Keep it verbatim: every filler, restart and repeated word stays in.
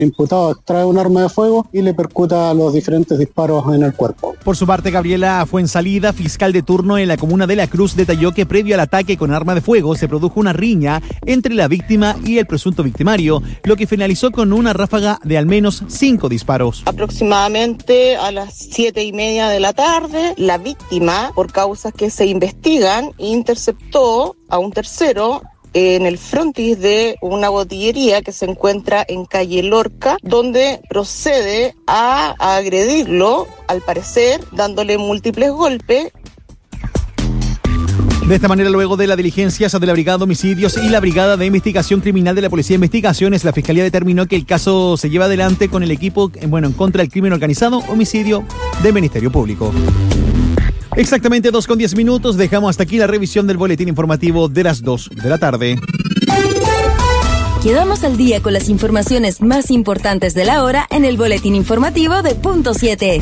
El imputado extrae un arma de fuego y le percuta los diferentes disparos en el cuerpo. Por su parte, Gabriela Fuensalida, fiscal de turno en la comuna de La Cruz, detalló que previo al ataque con arma de fuego se produjo una riña entre la víctima y el presunto victimario, lo que finalizó con una ráfaga de al menos cinco disparos. Aproximadamente a las siete y media de la tarde, la víctima, por causas que se investigan, interceptó a un tercero en el frontis de una botillería que se encuentra en calle Lorca, donde procede a agredirlo, al parecer, dándole múltiples golpes. De esta manera, luego de las diligencias de la Brigada de Homicidios y la Brigada de Investigación Criminal de la Policía de Investigaciones, la Fiscalía determinó que el caso se lleva adelante con el equipo, bueno, en contra del crimen organizado, homicidio del Ministerio Público. Exactamente dos con diez minutos, dejamos hasta aquí la revisión del boletín informativo de las dos de la tarde. Quedamos al día con las informaciones más importantes de la hora en el boletín informativo de Punto siete.